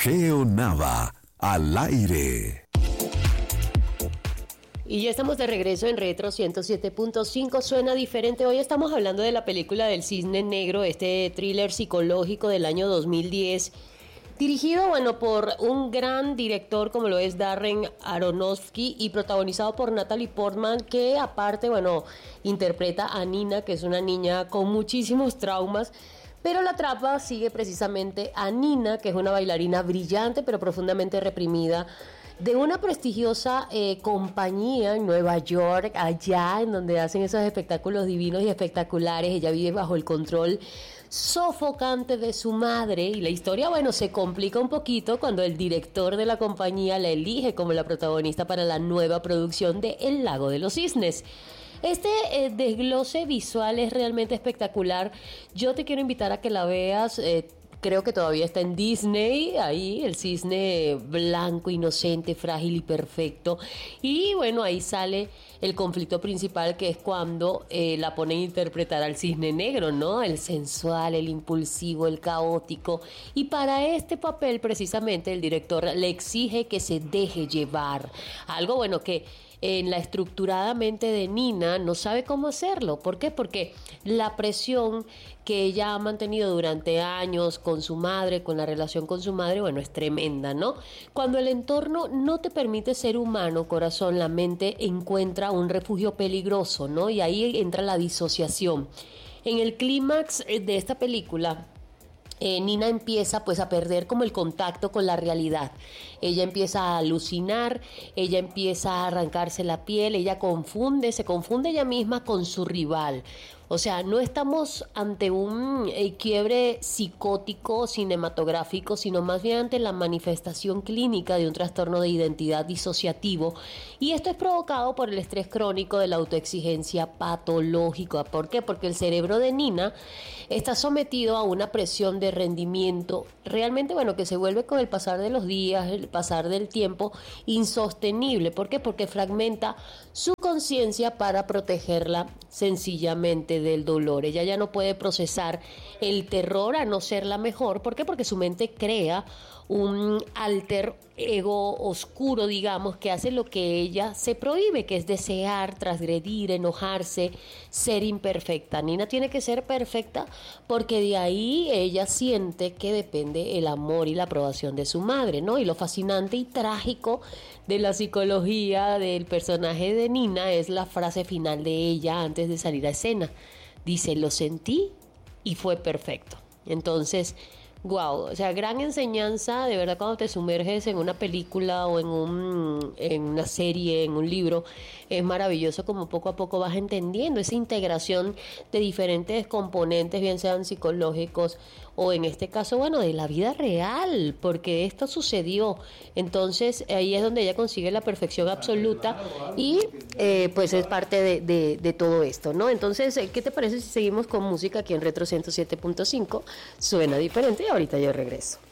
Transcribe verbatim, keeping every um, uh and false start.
Geo Nava, al aire. Y ya estamos de regreso en Retro ciento siete punto cinco, suena diferente. Hoy estamos hablando de la película del Cisne Negro, este thriller psicológico del año dos mil diez, dirigido, bueno, por un gran director como lo es Darren Aronofsky y protagonizado por Natalie Portman, que aparte, bueno, interpreta a Nina, que es una niña con muchísimos traumas. Pero la trama sigue precisamente a Nina, que es una bailarina brillante pero profundamente reprimida, de una prestigiosa eh, compañía en Nueva York, allá en donde hacen esos espectáculos divinos y espectaculares. Ella vive bajo el control sofocante de su madre y la historia, bueno, se complica un poquito cuando el director de la compañía la elige como la protagonista para la nueva producción de El Lago de los Cisnes. Este eh, desglose visual es realmente espectacular. Yo te quiero invitar a que la veas. Eh, creo que todavía está en Disney, ahí el cisne blanco, inocente, frágil y perfecto. Y bueno, ahí sale el conflicto principal, que es cuando eh, la ponen a interpretar al cisne negro, ¿no? El sensual, el impulsivo, el caótico. Y para este papel precisamente el director le exige que se deje llevar. Algo, bueno, que en la estructuradamente de Nina no sabe cómo hacerlo. ¿Por qué? Porque la presión que ella ha mantenido durante años con su madre, con la relación con su madre, bueno, es tremenda, ¿no? Cuando el entorno no te permite ser humano, corazón, la mente encuentra un refugio peligroso, ¿no? Y ahí entra la disociación. En el clímax de esta película, Eh, Nina empieza pues a perder como el contacto con la realidad. Ella empieza a alucinar, ella empieza a arrancarse la piel, ella confunde, se confunde ella misma con su rival. O sea, no estamos ante un eh, quiebre psicótico, cinematográfico, sino más bien ante la manifestación clínica de un trastorno de identidad disociativo. Y esto es provocado por el estrés crónico de la autoexigencia patológica. ¿Por qué? Porque el cerebro de Nina está sometido a una presión de rendimiento realmente, bueno, que se vuelve con el pasar de los días, el pasar del tiempo, insostenible. ¿Por qué? Porque fragmenta su conciencia para protegerla sencillamente del dolor. Ella ya no puede procesar el terror a no ser la mejor. ¿Por qué? Porque su mente crea un alter ego oscuro, digamos, que hace lo que ella se prohíbe, que es desear, transgredir, enojarse, ser imperfecta. Nina tiene que ser perfecta porque de ahí ella siente que depende el amor y la aprobación de su madre, ¿no? Y lo fascinante y trágico de la psicología del personaje de Nina es la frase final de ella antes de salir a escena. Dice, lo sentí y fue perfecto. Entonces, wow, o sea, gran enseñanza, de verdad, cuando te sumerges en una película o en, un, en una serie, en un libro, es maravilloso como poco a poco vas entendiendo esa integración de diferentes componentes, bien sean psicológicos o en este caso, bueno, de la vida real, porque esto sucedió. Entonces, ahí es donde ella consigue la perfección absoluta y eh, pues es parte de, de, de todo esto, ¿no? Entonces, ¿qué te parece si seguimos con música aquí en Retro ciento siete punto cinco? Suena diferente y ahorita yo regreso.